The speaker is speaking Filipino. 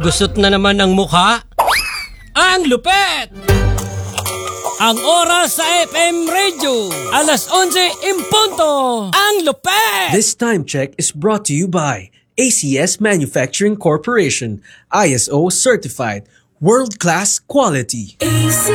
Gusot na naman ang mukha. Ang lupet! Ang oras sa FM Radio, alas 11:00. Ang lupet! This time check is brought to you by ACS Manufacturing Corporation, ISO certified, world-class quality.